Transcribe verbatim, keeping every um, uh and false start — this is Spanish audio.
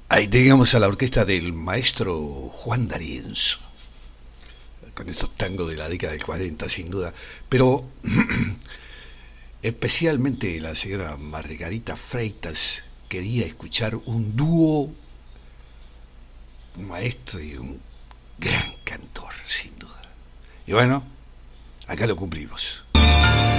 Ahí teníamos a la orquesta del maestro Juan D'Arienzo, con estos tangos de la década del cuarenta, sin duda. Pero especialmente la señora Margarita Freitas quería escuchar un dúo, un maestro y un gran cantor, sin duda. Y bueno, acá lo cumplimos.